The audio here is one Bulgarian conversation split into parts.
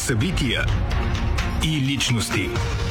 събития и личности.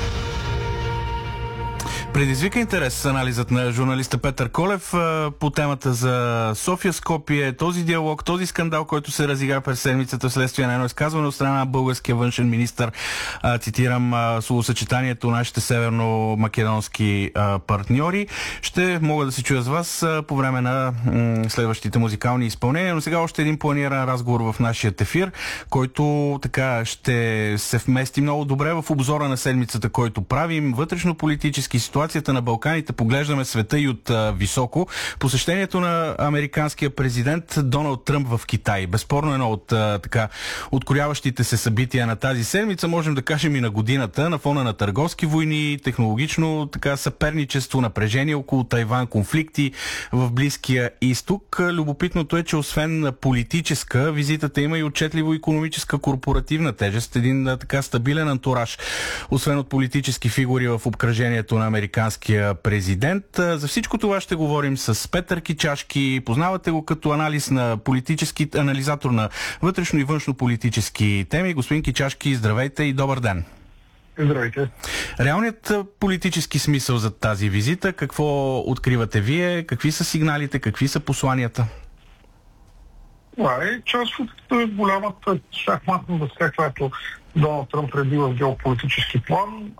Предизвика интерес анализът на журналиста Петър Колев по темата за София Скопие, този диалог, този скандал, който се разигра през седмицата вследствие на едно изказване от страна на българския външен министър, цитирам, словосъчетанието нашите северно-македонски партньори. Ще мога да се чуя с вас по време на следващите музикални изпълнения, но сега още един планиран разговор в нашия ефир, който така ще се вмести много добре в обзора на седмицата, който правим, вътрешно-политически ситуацията на Балканите, поглеждаме света и от високо. Посещението на американския президент Доналд Тръмп в Китай. Безспорно едно от така откоряващите се събития на тази седмица, можем да кажем и на годината, на фона на търговски войни, технологично така съперничество, напрежение около Тайван, конфликти в Близкия изток. Любопитното е, че освен политическа, визитата има и отчетливо икономическа корпоративна тежест, един така стабилен антураж, освен от политически фигури в обкръжението на американския президент. За всичко това ще говорим с Петър Кичашки. Познавате го като анализатор на вътрешно и външно политически теми. Господин Кичашки, здравейте и добър ден. Здравейте. Реалният политически смисъл за тази визита, какво откривате вие? Какви са сигналите? Какви са посланията? Това е част от голямата шахматна дъска, която Доналд Тръмп реди в геополитически план.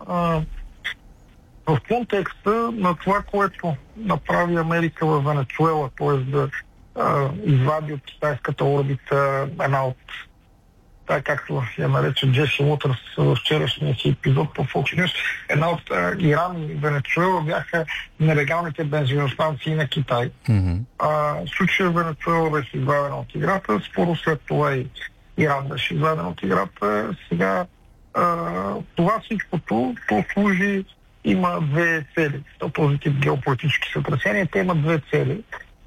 В контекста на това, което направи Америка в Венецуела, т.е. да извади от китайската орбита една от, както я нарече Джеси Уотърс в вчерашния си епизод по Fox News, една от Иран и Венецуела бяха нелегалните бензиностанции на Китай. Случая Венецуела беше извадена от играта, скоро след това и Иран беше извадена от играта. Сега това всичкото служи, има две цели. Този тип геополитически сътресения, те имат две цели.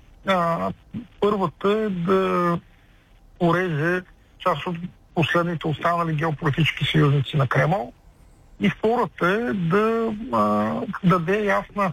Първата е да уреже част от последните останали геополитически съюзници на Кремъл. И втората е да даде ясна